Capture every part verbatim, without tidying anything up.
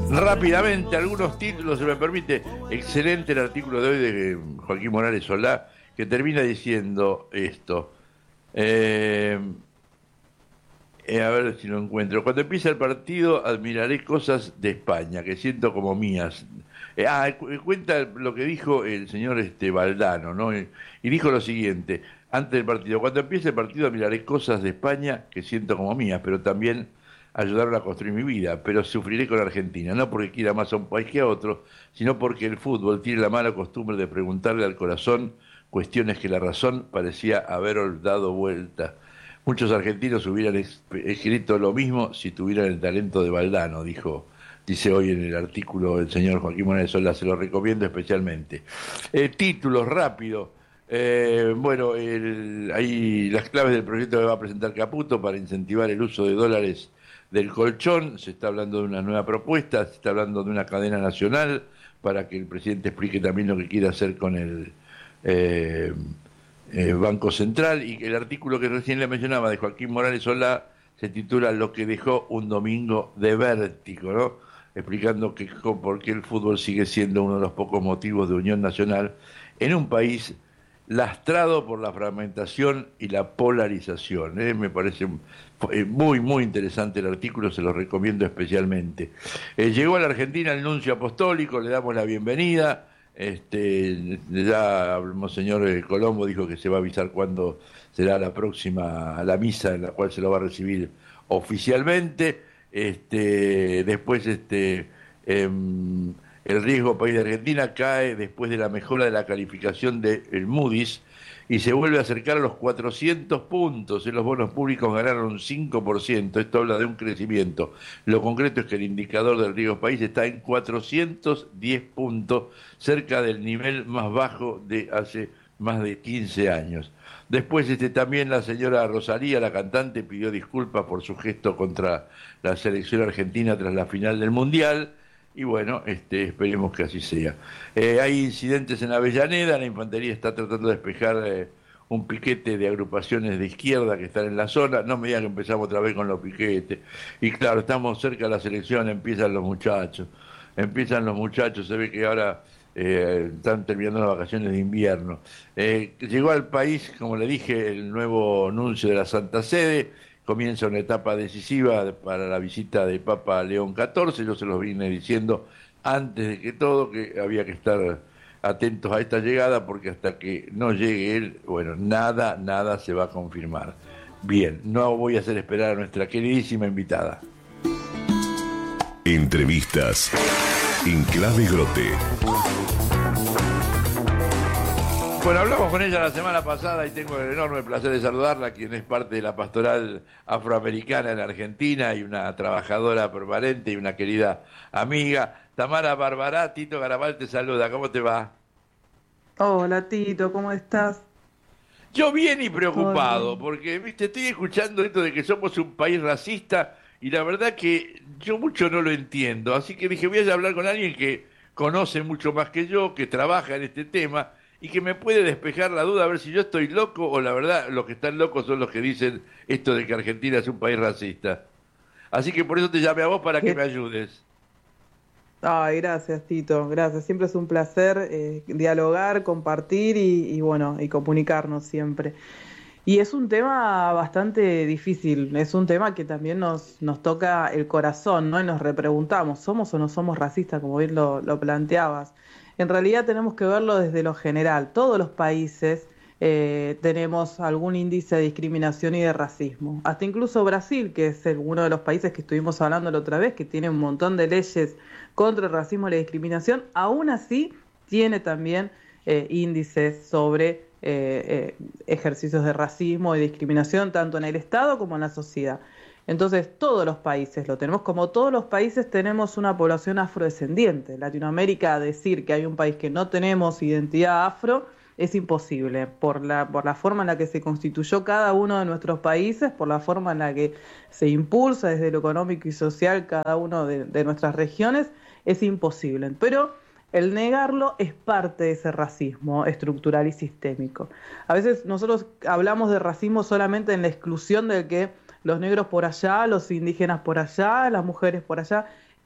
Rápidamente, algunos títulos, se me permite. Excelente el artículo de hoy de Joaquín Morales Solá, que termina diciendo esto. Eh, eh, a ver si lo encuentro. Cuando empiece el partido, admiraré cosas de España, que siento como mías. Eh, ah, cu- cuenta lo que dijo el señor este, Valdano, ¿no? Y, y dijo lo siguiente, antes del partido. Cuando empiece el partido, admiraré cosas de España que siento como mías, pero también ayudaron a construir mi vida, pero sufriré con Argentina, no porque quiera más a un país que a otro, sino porque el fútbol tiene la mala costumbre de preguntarle al corazón cuestiones que la razón parecía haber dado vuelta. Muchos argentinos hubieran ex- escrito lo mismo si tuvieran el talento de Valdano, dijo, dice hoy en el artículo el señor Joaquín Morales Solá, se lo recomiendo especialmente. Eh, títulos, rápido. Eh, bueno, el, hay las claves del proyecto que va a presentar Caputo para incentivar el uso de dólares del colchón. Se está hablando de una nueva propuesta, se está hablando de una cadena nacional para que el presidente explique también lo que quiere hacer con el eh, eh, Banco Central. Y el artículo que recién le mencionaba de Joaquín Morales Solá se titula Lo que dejó un domingo de vértigo, ¿no? Explicando que, por qué el fútbol sigue siendo uno de los pocos motivos de unión nacional en un país lastrado por la fragmentación y la polarización. ¿eh? Me parece eh, muy, muy interesante el artículo, se lo recomiendo especialmente. Eh, llegó a la Argentina el nuncio apostólico, le damos la bienvenida. Este, ya el monseñor eh, Colombo dijo que se va a avisar cuándo será la próxima la misa en la cual se lo va a recibir oficialmente. Este, después este, em, el riesgo país de Argentina cae después de la mejora de la calificación del Moody's y se vuelve a acercar a los cuatrocientos puntos. En los bonos públicos ganaron un cinco por ciento. Esto habla de un crecimiento. Lo concreto es que el indicador del riesgo país está en cuatrocientos diez puntos, cerca del nivel más bajo de hace más de quince años. Después este, también la señora Rosalía, la cantante, pidió disculpas por su gesto contra la selección argentina tras la final del Mundial. Y bueno, este, esperemos que así sea. Eh, hay incidentes en Avellaneda, la infantería está tratando de despejar eh, un piquete de agrupaciones de izquierda que están en la zona. No me digan que empezamos otra vez con los piquetes. Y claro, estamos cerca de la selección, empiezan los muchachos. Empiezan los muchachos, se ve que ahora eh, están terminando las vacaciones de invierno. Eh, llegó al país, como le dije, el nuevo nuncio de la Santa Sede. Comienza una etapa decisiva para la visita de Papa León catorce. Yo se los vine diciendo antes de que todo que había que estar atentos a esta llegada porque hasta que no llegue él, bueno, nada, nada se va a confirmar. Bien, no voy a hacer esperar a nuestra queridísima invitada. Entrevistas en Clave Grote. Bueno, hablamos con ella la semana pasada y tengo el enorme placer de saludarla, quien es parte de la pastoral afroamericana en Argentina y una trabajadora permanente y una querida amiga. Tamara Barbará, Tito Garabal te saluda, ¿cómo te va? Hola Tito, ¿cómo estás? Yo bien y ¿Todo preocupado, bien? porque viste, estoy escuchando esto de que somos un país racista y la verdad que yo mucho no lo entiendo, así que dije voy a hablar con alguien que conoce mucho más que yo, que trabaja en este tema y que me puede despejar la duda a ver si yo estoy loco o la verdad los que están locos son los que dicen esto de que Argentina es un país racista. Así que por eso te llamé a vos para que me ¿Qué? ayudes. Ay, gracias Tito, gracias. Siempre es un placer eh, dialogar, compartir y, y bueno, y comunicarnos siempre. Y es un tema bastante difícil, es un tema que también nos, nos toca el corazón, ¿no? Y nos repreguntamos, ¿somos o no somos racistas? Como bien lo, lo planteabas. En realidad tenemos que verlo desde lo general. Todos los países eh, tenemos algún índice de discriminación y de racismo. Hasta incluso Brasil, que es el- uno de los países que estuvimos hablando la otra vez, que tiene un montón de leyes contra el racismo y la discriminación, aún así tiene también eh, índices sobre eh, eh, ejercicios de racismo y discriminación, tanto en el Estado como en la sociedad. Entonces, todos los países lo tenemos, como todos los países tenemos una población afrodescendiente. Latinoamérica, decir que hay un país que no tenemos identidad afro es imposible, por la, por la forma en la que se constituyó cada uno de nuestros países, por la forma en la que se impulsa desde lo económico y social cada uno de, de nuestras regiones, es imposible. Pero el negarlo es parte de ese racismo estructural y sistémico. A veces nosotros hablamos de racismo solamente en la exclusión del que los negros por allá, los indígenas por allá, las mujeres por allá.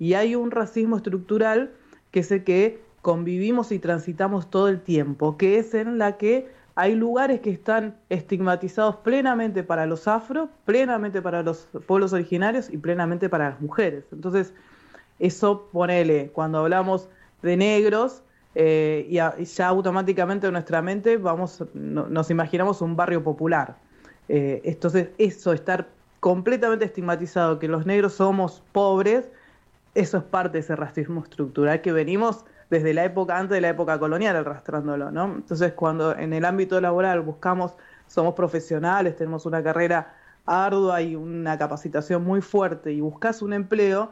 Y hay un racismo estructural que es el que convivimos y transitamos todo el tiempo, que es en la que hay lugares que están estigmatizados plenamente para los afro, plenamente para los pueblos originarios y plenamente para las mujeres. Entonces, eso, ponele, cuando hablamos de negros, eh, y, a, y ya automáticamente en nuestra mente vamos, no, nos imaginamos un barrio popular. Eh, entonces, eso, estar completamente estigmatizado, que los negros somos pobres, eso es parte de ese racismo estructural que venimos desde la época, antes de la época colonial, arrastrándolo, ¿no? Entonces, cuando en el ámbito laboral buscamos, somos profesionales, tenemos una carrera ardua y una capacitación muy fuerte y buscas un empleo,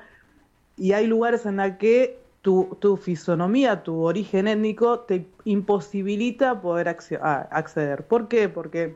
y hay lugares en los que tu, tu fisonomía, tu origen étnico te imposibilita poder acceder. ¿Por qué? Porque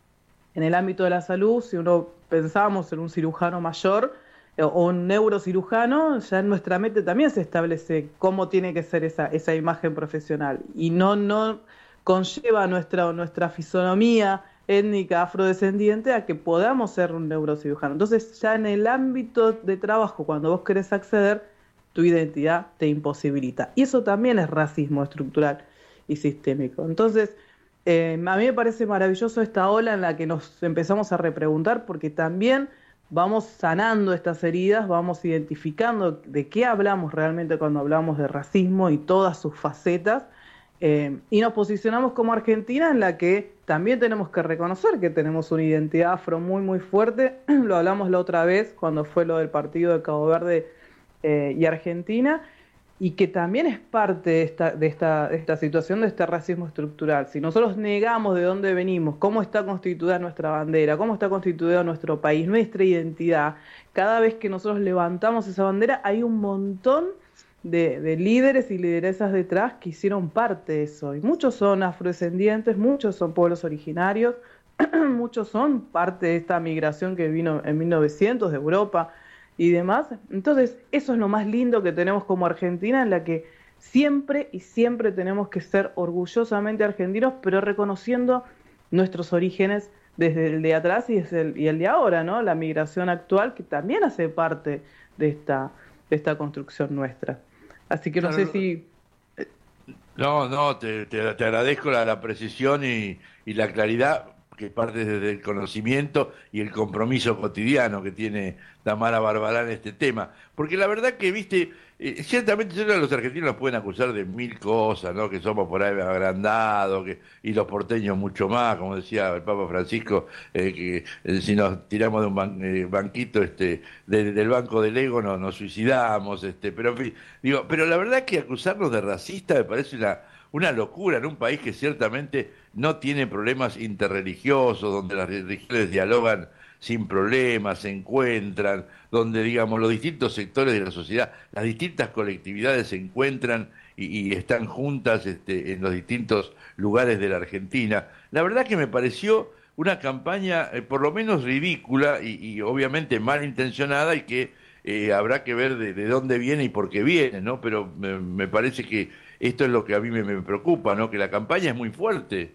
en el ámbito de la salud, si uno pensamos en un cirujano mayor o un neurocirujano, ya en nuestra mente también se establece cómo tiene que ser esa, esa imagen profesional. Y no, no conlleva nuestra, nuestra fisonomía étnica afrodescendiente a que podamos ser un neurocirujano. Entonces, ya en el ámbito de trabajo, cuando vos querés acceder, tu identidad te imposibilita. Y eso también es racismo estructural y sistémico. Entonces, eh, a mí me parece maravilloso esta ola en la que nos empezamos a repreguntar, porque también vamos sanando estas heridas, vamos identificando de qué hablamos realmente cuando hablamos de racismo y todas sus facetas, eh, y nos posicionamos como Argentina, en la que también tenemos que reconocer que tenemos una identidad afro muy muy fuerte. Lo hablamos la otra vez cuando fue lo del partido de Cabo Verde eh, y Argentina, y que también es parte de esta, de, esta, de esta situación, de este racismo estructural. Si nosotros negamos de dónde venimos, cómo está constituida nuestra bandera, cómo está constituido nuestro país, nuestra identidad, cada vez que nosotros levantamos esa bandera, hay un montón de, de líderes y lideresas detrás que hicieron parte de eso. Y muchos son afrodescendientes, muchos son pueblos originarios, muchos son parte de esta migración que vino en mil novecientos de Europa y demás. Entonces, eso es lo más lindo que tenemos como Argentina, en la que siempre y siempre tenemos que ser orgullosamente argentinos, pero reconociendo nuestros orígenes desde el de atrás y, desde el, y el de ahora, ¿no? La migración actual, que también hace parte de esta, de esta construcción nuestra. Así que no Claro, sé si... No, no, te, te, te agradezco la, la precisión y, y la claridad, que parte desde el conocimiento y el compromiso cotidiano que tiene Tamara Barbarán en este tema. Porque la verdad que, viste, eh, ciertamente los argentinos nos pueden acusar de mil cosas, ¿no? Que somos por ahí agrandados, que, y los porteños mucho más, como decía el Papa Francisco, eh, que eh, si nos tiramos de un ban, eh, banquito este, de, del banco del ego no, nos suicidamos, este, pero en fin, digo, pero la verdad que acusarnos de racista me parece una... una locura en un país que ciertamente no tiene problemas interreligiosos, donde las religiones dialogan sin problemas, se encuentran, donde, digamos, los distintos sectores de la sociedad, las distintas colectividades se encuentran y, y están juntas este, en los distintos lugares de la Argentina. La verdad que me pareció una campaña eh, por lo menos ridícula y, y obviamente malintencionada, y que eh, habrá que ver de, de dónde viene y por qué viene, ¿no? Pero me, me parece que esto es lo que a mí me, me preocupa, ¿no? Que la campaña es muy fuerte.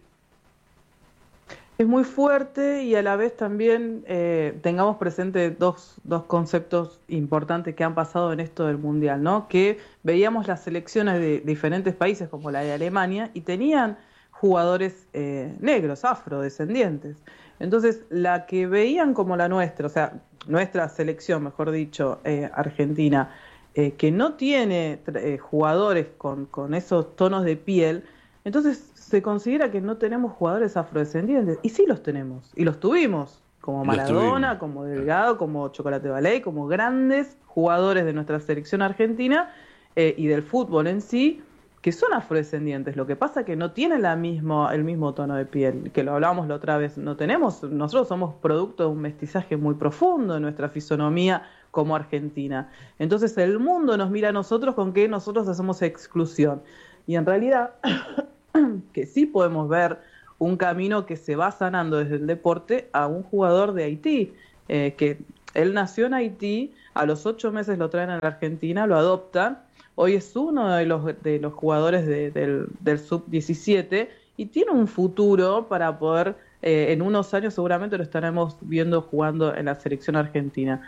Es muy fuerte, y a la vez también eh, tengamos presente dos, dos conceptos importantes que han pasado en esto del Mundial, ¿no? Que veíamos las selecciones de diferentes países, como la de Alemania, y tenían jugadores eh, negros, afrodescendientes. Entonces, la que veían como la nuestra, o sea, nuestra selección, mejor dicho, eh, Argentina, eh, que no tiene eh, jugadores con, con esos tonos de piel, entonces se considera que no tenemos jugadores afrodescendientes. Y sí los tenemos, y los tuvimos, como Maradona, como Delgado, como Chocolate Ballet, como grandes jugadores de nuestra selección argentina eh, y del fútbol en sí, que son afrodescendientes. Lo que pasa es que no tienen la mismo, el mismo tono de piel, que lo hablábamos la otra vez. No tenemos, nosotros somos producto de un mestizaje muy profundo en nuestra fisonomía como Argentina. Entonces el mundo nos mira a nosotros con que nosotros hacemos exclusión. Y en realidad, que sí podemos ver un camino que se va sanando desde el deporte a un jugador de Haití, eh, que él nació en Haití, a los ocho meses lo traen a la Argentina, lo adoptan, hoy es uno de los, de los jugadores de, del, del sub diecisiete y tiene un futuro para poder, eh, en unos años seguramente lo estaremos viendo jugando en la selección argentina.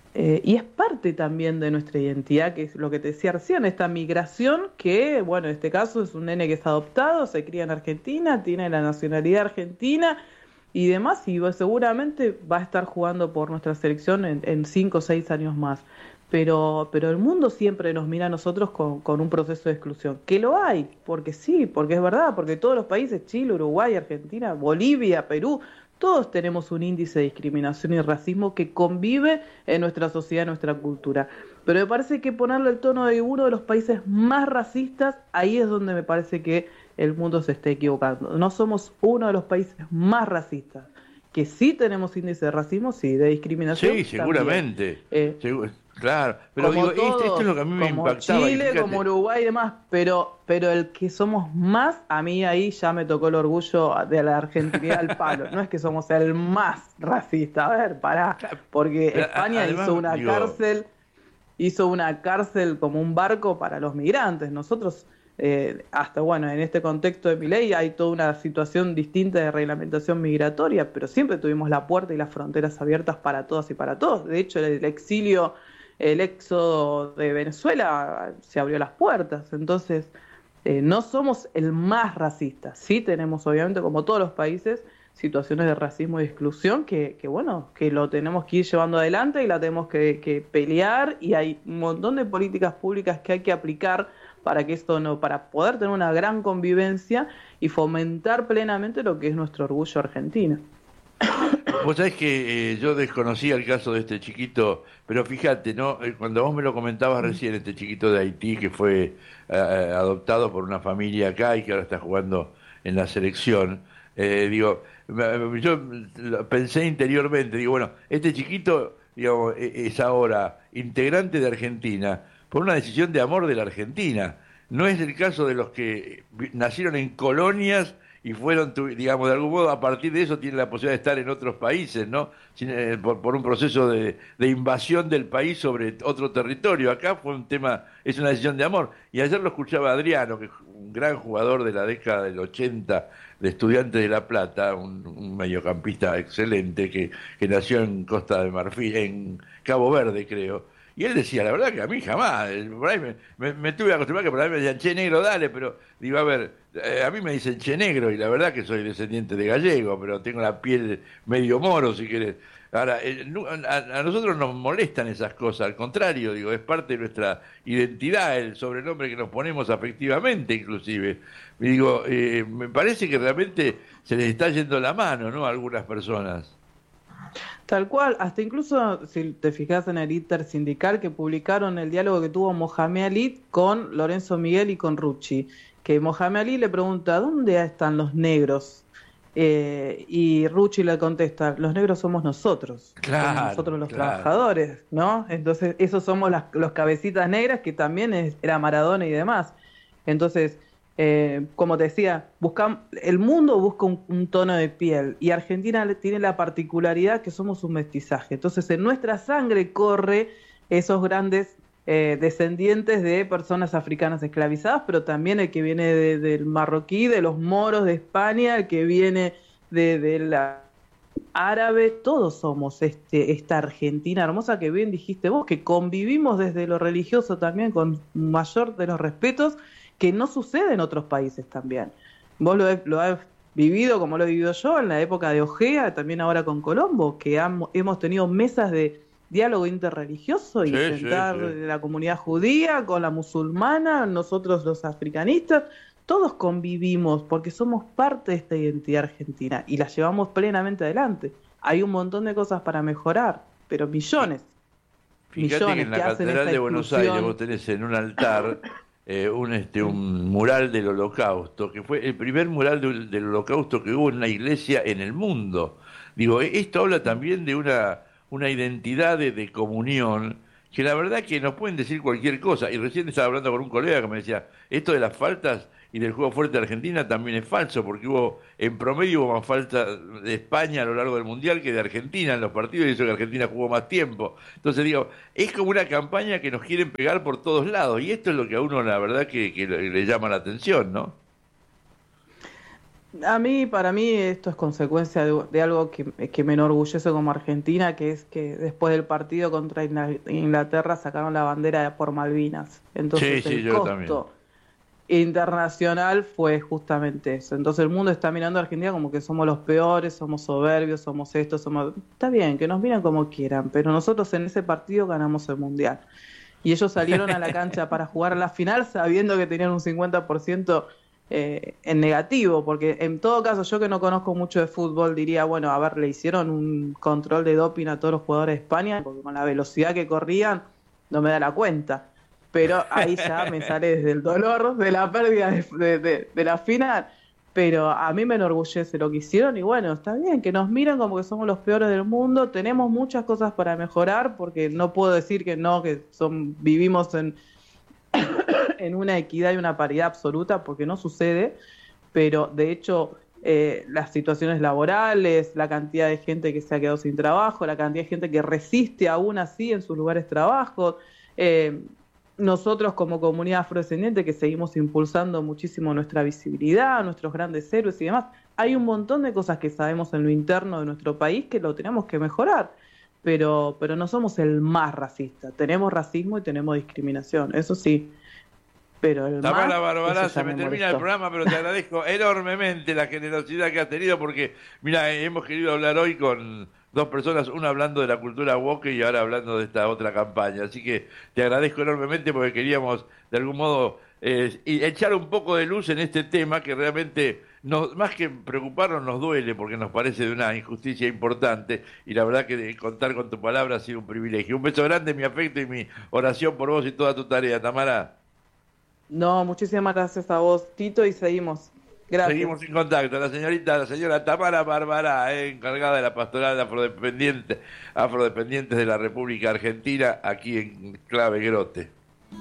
Eh, y es parte también de nuestra identidad, que es lo que te decía recién, esta migración que, bueno, en este caso es un nene que es adoptado, se cría en Argentina, tiene la nacionalidad argentina y demás, y va- seguramente va a estar jugando por nuestra selección en, en cinco o seis años más. Pero, pero el mundo siempre nos mira a nosotros con, con un proceso de exclusión, que lo hay, porque sí, porque es verdad, porque todos los países, Chile, Uruguay, Argentina, Bolivia, Perú, todos tenemos un índice de discriminación y racismo que convive en nuestra sociedad, en nuestra cultura. Pero me parece que ponerle el tono de uno de los países más racistas, ahí es donde me parece que el mundo se está equivocando. No somos uno de los países más racistas. Que sí tenemos índice de racismo, sí, de discriminación. Sí, seguramente. Eh, Segu- claro, pero como digo, esto, todos, esto es lo que a mí me como impactaba. y Chile, fíjate, como Uruguay y demás, pero, pero el que somos más, a mí ahí ya me tocó el orgullo de la argentinidad al palo. No es que somos el más racista, a ver, pará, porque pero, a- España además, hizo una digo, cárcel, hizo una cárcel como un barco para los migrantes. Nosotros, eh, hasta bueno, en este contexto de Milei hay toda una situación distinta de reglamentación migratoria, pero siempre tuvimos la puerta y las fronteras abiertas para todas y para todos. De hecho, el exilio, el éxodo de Venezuela se abrió las puertas. Entonces, eh, no somos el más racista. Sí tenemos, obviamente, como todos los países, situaciones de racismo y exclusión que, que bueno, que lo tenemos que ir llevando adelante y la tenemos que, que pelear, y hay un montón de políticas públicas que hay que aplicar para que esto no, para poder tener una gran convivencia y fomentar plenamente lo que es nuestro orgullo argentino. vos sabés que eh, yo desconocía el caso de este chiquito, pero fíjate, ¿no? Eh, Cuando vos me lo comentabas recién, este chiquito de Haití que fue eh, adoptado por una familia acá y que ahora está jugando en la selección, eh, digo, me- yo lo pensé interiormente, digo, bueno, este chiquito, digamos, e- es ahora integrante de Argentina por una decisión de amor de la Argentina. No es el caso de los que vi- nacieron en colonias y fueron, tu- digamos, de algún modo, a partir de eso tienen la posibilidad de estar en otros países, ¿no? Sin, eh, por, por un proceso de, de invasión del país sobre otro territorio. Acá fue un tema, es una decisión de amor. Y ayer lo escuchaba Adriano, que es un gran jugador de la década del ochenta, de Estudiantes de La Plata, un, un mediocampista excelente que, que nació en Costa de Marfil, en Cabo Verde, creo. Y él decía, la verdad que a mí jamás, eh, por ahí me, me, me tuve acostumbrado que por ahí me decían, che negro, dale, pero digo, a ver, eh, a mí me dicen che negro y la verdad que soy descendiente de gallego, pero tengo la piel medio moro, si querés. Ahora, eh, nu- a, a nosotros nos molestan esas cosas, al contrario, digo, es parte de nuestra identidad, el sobrenombre que nos ponemos afectivamente, inclusive. Y digo, eh, me parece que realmente se les está yendo la mano, ¿no? A algunas personas. Tal cual, hasta incluso si te fijas en el intersindical que publicaron el diálogo que tuvo Mohamed Ali con Lorenzo Miguel y con Rucci, que Mohamed Ali le pregunta, ¿dónde están los negros? Eh, y Rucci le contesta, los negros somos nosotros, Claro, somos nosotros los claro. trabajadores, ¿no? Entonces, esos somos las, los cabecitas negras, que también es- era Maradona y demás. Entonces, eh, como te decía, buscam- el mundo busca un, un tono de piel, y Argentina le- tiene la particularidad que somos un mestizaje. Entonces, en nuestra sangre corre esos grandes eh, descendientes de personas africanas esclavizadas, pero también el que viene de- del marroquí, de los moros de España, el que viene de, de la árabe. Todos somos este, esta Argentina hermosa que bien dijiste vos, que convivimos desde lo religioso también con mayor de los respetos, que no sucede en otros países también. Vos lo, he- lo has vivido como lo he vivido yo en la época de Ojea, también ahora con Colombo, que ham- hemos tenido mesas de diálogo interreligioso y Sí, sí, sentar sí. la comunidad judía con la musulmana, nosotros los africanistas, todos convivimos porque somos parte de esta identidad argentina y la llevamos plenamente adelante. Hay un montón de cosas para mejorar, pero millones, Fíjate que millones en que la hacen Catedral esta de Buenos exclusión. Aires vos tenés en un altar eh, un, este, un mural del Holocausto, que fue el primer mural del, del Holocausto que hubo en una iglesia en el mundo. Digo, e- esto habla también de una, una identidad de, de comunión, que la verdad que nos pueden decir cualquier cosa. Y recién estaba hablando con un colega que me decía, esto de las faltas y del juego fuerte de Argentina también es falso, porque hubo, en promedio hubo más faltas de España a lo largo del Mundial que de Argentina en los partidos, y eso que Argentina jugó más tiempo. Entonces digo, es como una campaña que nos quieren pegar por todos lados, y esto es lo que a uno la verdad que, que le le llama la atención, ¿no? A mí, para mí, esto es consecuencia de, de algo que, que me enorgullece como Argentina, que es que después del partido contra Inglaterra sacaron la bandera por Malvinas. Entonces sí, sí, el yo costo también. internacional fue justamente eso. Entonces el mundo está mirando a Argentina como que somos los peores, somos soberbios, somos esto, somos... Está bien, que nos miren como quieran, pero nosotros en ese partido ganamos el Mundial. Y ellos salieron a la cancha para jugar la final sabiendo que tenían un cincuenta por ciento eh, en negativo, porque en todo caso yo que no conozco mucho de fútbol diría, bueno, a ver, le hicieron un control de doping a todos los jugadores de España, porque con la velocidad que corrían no me da la cuenta. Pero ahí ya me sale desde el dolor de la pérdida de, de, de, de la final. Pero a mí me enorgullece lo que hicieron y bueno, está bien, que nos miran como que somos los peores del mundo. Tenemos muchas cosas para mejorar, porque no puedo decir que no, que son vivimos en, en una equidad y una paridad absoluta, porque no sucede. Pero de hecho, eh, las situaciones laborales, la cantidad de gente que se ha quedado sin trabajo, la cantidad de gente que resiste aún así en sus lugares de trabajo... Eh, nosotros como comunidad afrodescendiente que seguimos impulsando muchísimo nuestra visibilidad, nuestros grandes héroes y demás, hay un montón de cosas que sabemos en lo interno de nuestro país que lo tenemos que mejorar, pero, pero no somos el más racista. Tenemos racismo y tenemos discriminación, eso sí. Pero el Tamara más, Barbará, se me, me termina molestó. el programa, pero te agradezco enormemente la generosidad que has tenido, porque, mira, hemos querido hablar hoy con dos personas, una hablando de la cultura woke y ahora hablando de esta otra campaña. Así que te agradezco enormemente porque queríamos, de algún modo, eh, echar un poco de luz en este tema que realmente, nos, más que preocuparnos, nos duele porque nos parece de una injusticia importante y la verdad que contar con tu palabra ha sido un privilegio. Un beso grande, mi afecto y mi oración por vos y toda tu tarea, Tamara. No, muchísimas gracias a vos, Tito, y seguimos. Gracias. Seguimos en contacto. La señorita, la señora Tamara Barbará, eh, encargada de la pastoral de afrodependientes, afrodependientes de la República Argentina, aquí en Clave Grote.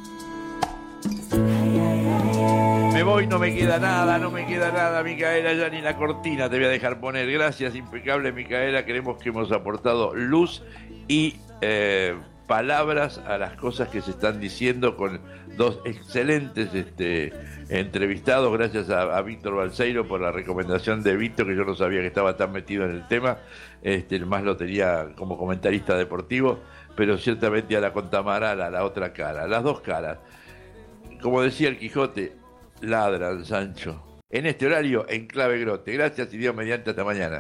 Me voy, no me queda nada, no me queda nada, Micaela, ya ni la cortina te voy a dejar poner. Gracias, impecable Micaela, creemos que hemos aportado luz y eh, palabras a las cosas que se están diciendo con dos excelentes este, entrevistados. Gracias a, a Víctor Balseiro por la recomendación de Víctor, que yo no sabía que estaba tan metido en el tema, este, más lo tenía como comentarista deportivo, pero ciertamente a la Contamara, la, la otra cara, las dos caras. Como decía el Quijote, ladran, Sancho. En este horario, en Clave Grote. Gracias y Dios mediante, hasta mañana.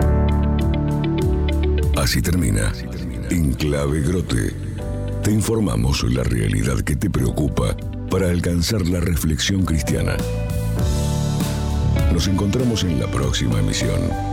Así termina, Así termina. En Clave Grote. Te informamos la realidad que te preocupa para alcanzar la reflexión cristiana. Nos encontramos en la próxima emisión.